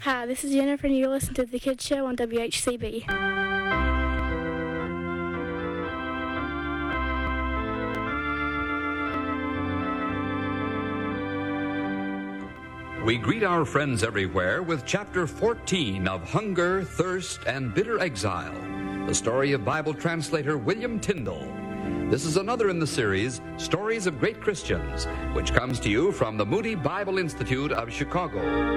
Hi, this is Jennifer, and you're listening to The Kids Show on WHCB. We greet our friends everywhere with Chapter 14 of Hunger, Thirst, and Bitter Exile, the story of Bible translator William Tyndale. This is another in the series, Stories of Great Christians, which comes to you from the Moody Bible Institute of Chicago.